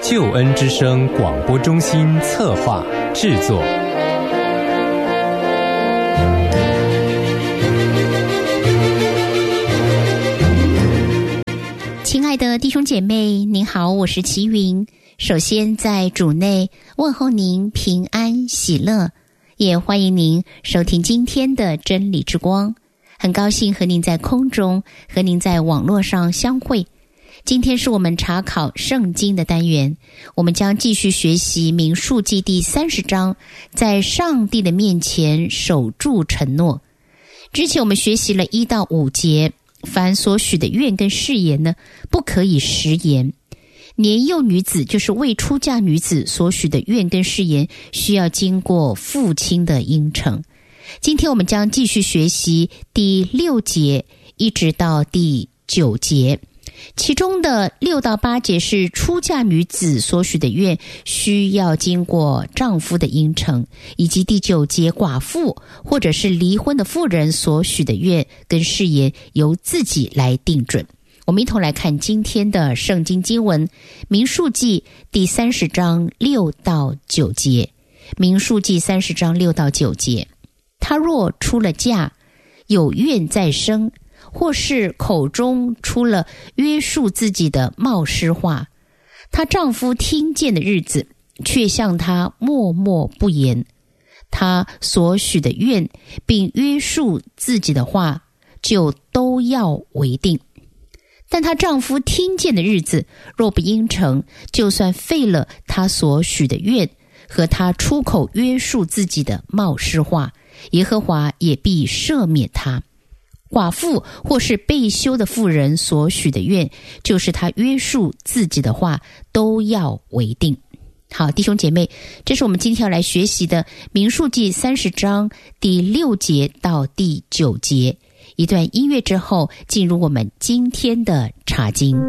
救恩之声广播中心策划制作。 亲爱的弟兄姐妹，您好，我是齐云。首先在主内问候您平安喜乐，也欢迎您收听今天的真理之光。很高兴和您在空中，和您在网络上相会。今天是我们查考圣经的单元，我们将继续学习民数记第30章，在上帝的面前守住承诺。之前我们学习了1到5节，凡所许的愿跟誓言呢，不可以食言。年幼女子就是未出嫁女子所许的愿跟誓言，需要经过父亲的应承。今天我们将继续学习第6节一直到第9节，其中的6到8节是出嫁女子所许的愿需要经过丈夫的应承，以及第9节寡妇或者是离婚的妇人所许的愿跟誓言由自己来定准。我们一同来看今天的圣经经文，民数记第30章6到9节。民数记30章6到9节，她若出了嫁，有怨在生，或是口中出了约束自己的冒失话，她丈夫听见的日子，却向她默默不言，她所许的愿并约束自己的话，就都要为定。但她丈夫听见的日子，若不应承，就算废了她所许的愿和她出口约束自己的冒失话，耶和华也必赦免她。寡妇或是被休的妇人所许的愿，就是她约束自己的话，都要为定。好，弟兄姐妹，这是我们今天要来学习的民数记30章第6节到第9节。一段音乐之后，进入我们今天的查经。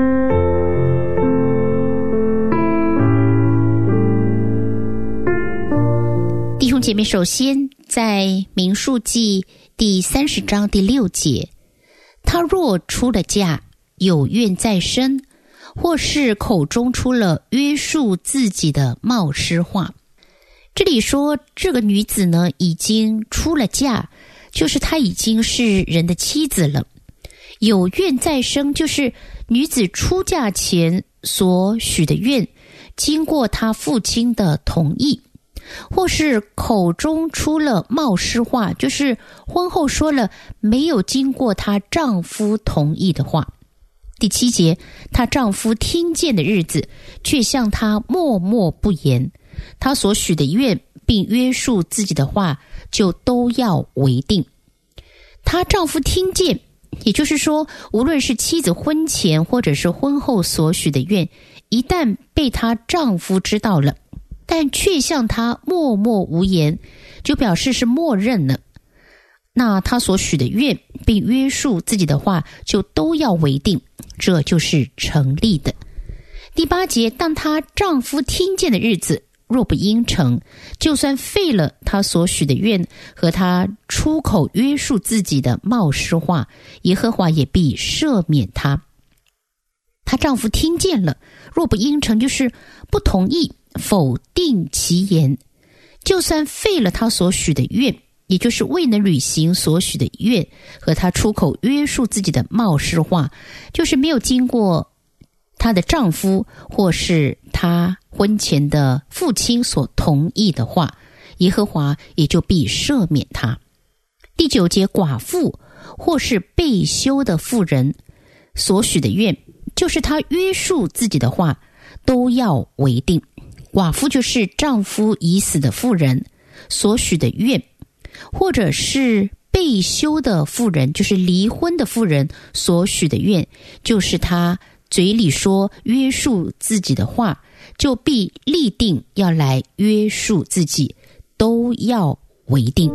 弟兄姐妹，首先在民数记第30章第6节，她若出了嫁，有怨在身，或是口中出了约束自己的冒失话。这里说这个女子呢，已经出了嫁，就是她已经是人的妻子了。有怨在身，就是女子出嫁前所许的愿，经过她父亲的同意，或是口中出了冒失话，就是婚后说了没有经过她丈夫同意的话。第7节，她丈夫听见的日子，却向她默默不言，她所许的愿并约束自己的话，就都要为定。她丈夫听见，也就是说，无论是妻子婚前或者是婚后所许的愿，一旦被她丈夫知道了，但却向她默默无言，就表示是默认了。那她所许的愿并约束自己的话，就都要为定，这就是成立的。第8节，当她丈夫听见的日子，若不应承，就算废了她所许的愿和她出口约束自己的冒失话，耶和华也必赦免她。她丈夫听见了，若不应承，就是不同意，否定其言，就算废了她所许的愿，也就是未能履行所许的愿和她出口约束自己的冒失话，就是没有经过她的丈夫或是她婚前的父亲所同意的话，耶和华也就必赦免她。第9节，寡妇或是被休的妇人所许的愿，就是她约束自己的话，都要为定。寡妇就是丈夫已死的妇人所许的愿，或者是被休的妇人，就是离婚的妇人所许的愿，就是她嘴里说约束自己的话，就必立定要来约束自己，都要为定。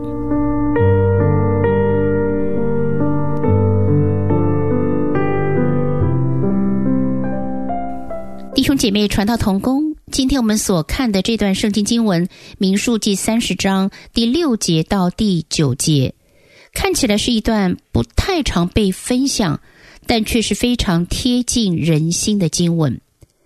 弟兄姐妹，传道同工，今天我们所看的这段圣经经文，民数记30章第6节到第9节，看起来是一段不太常被分享，但却是非常贴近人心的经文。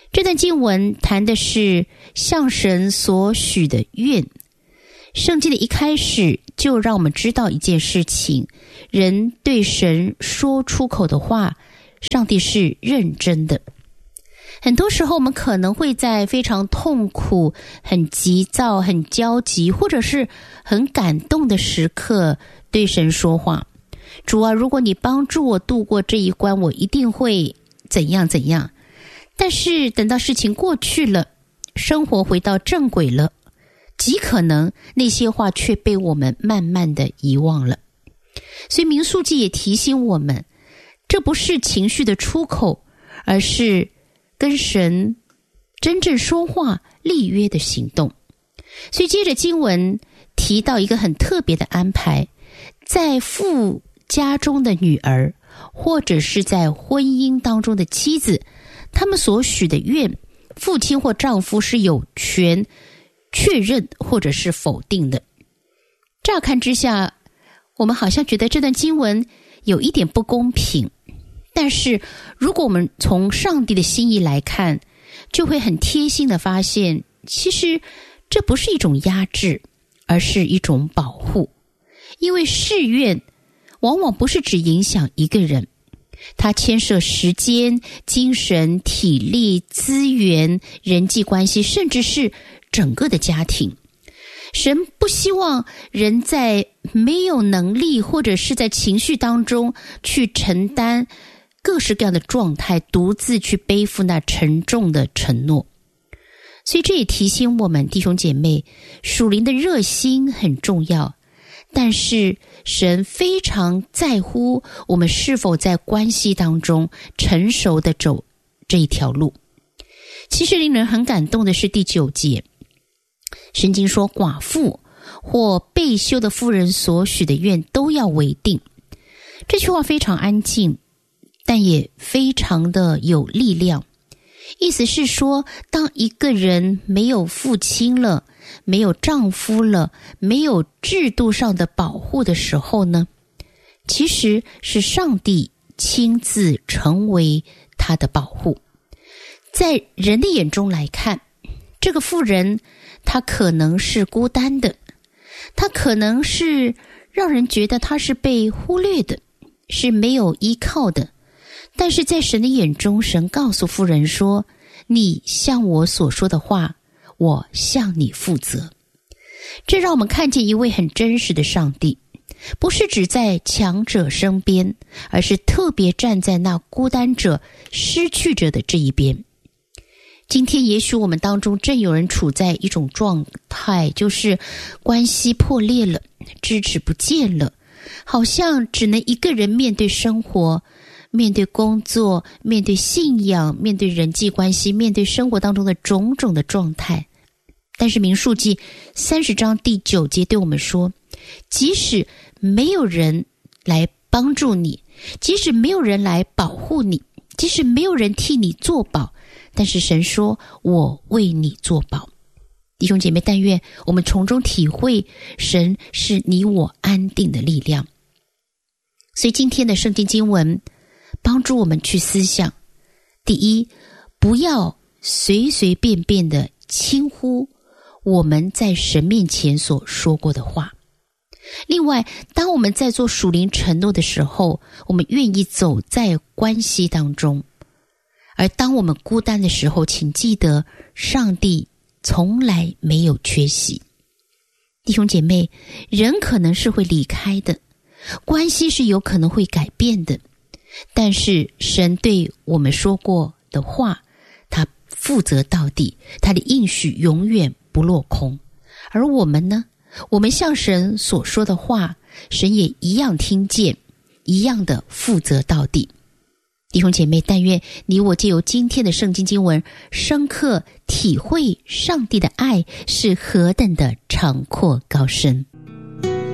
这段经文谈的是向神所许的愿。圣经的一开始就让我们知道一件事情，人对神说出口的话，上帝是认真的。很多时候我们可能会在非常痛苦、很急躁、很焦急，或者是很感动的时刻对神说话，主啊，如果你帮助我度过这一关，我一定会怎样怎样。但是等到事情过去了，生活回到正轨了，极可能那些话却被我们慢慢的遗忘了。所以民数记也提醒我们，这不是情绪的出口，而是跟神真正说话立约的行动。所以接着经文提到一个很特别的安排，在父家中的女儿，或者是在婚姻当中的妻子，他们所许的愿，父亲或丈夫是有权确认或者是否定的。乍看之下，我们好像觉得这段经文有一点不公平，但是如果我们从上帝的心意来看，就会很贴心的发现，其实这不是一种压制，而是一种保护。因为誓愿往往不是只影响一个人，它牵涉时间、精神、体力、资源、人际关系，甚至是整个的家庭。神不希望人在没有能力或者是在情绪当中去承担各式各样的状态，独自去背负那沉重的承诺。所以这也提醒我们弟兄姐妹，属灵的热心很重要，但是神非常在乎我们是否在关系当中成熟的走这一条路。其实令人很感动的是第9节，圣经说寡妇或被休的妇人所许的愿都要为定。这句话非常安静，但也非常的有力量。意思是说，当一个人没有父亲了，没有丈夫了，没有制度上的保护的时候呢，其实是上帝亲自成为他的保护。在人的眼中来看，这个妇人她可能是孤单的，她可能是让人觉得她是被忽略的，是没有依靠的。但是在神的眼中，神告诉妇人说，你向我所说的话，我向你负责。这让我们看见一位很真实的上帝，不是只在强者身边，而是特别站在那孤单者、失去者的这一边。今天也许我们当中正有人处在一种状态，就是关系破裂了，支持不见了，好像只能一个人面对生活，面对工作，面对信仰，面对人际关系，面对生活当中的种种的状态。但是民数记30章第9节对我们说，即使没有人来帮助你，即使没有人来保护你，即使没有人替你作保，但是神说，我为你作保。弟兄姐妹，但愿我们从中体会神是你我安定的力量。所以今天的圣经经文帮助我们去思想，第一，不要随随便便的轻忽我们在神面前所说过的话。另外，当我们在做属灵承诺的时候，我们愿意走在关系当中。而当我们孤单的时候，请记得上帝从来没有缺席。弟兄姐妹，人可能是会离开的，关系是有可能会改变的，但是神对我们说过的话，他负责到底，他的应许永远不落空。而我们呢，我们向神所说的话，神也一样听见，一样的负责到底。弟兄姐妹，但愿你我藉由今天的圣经经文，深刻体会上帝的爱是何等的长阔高深。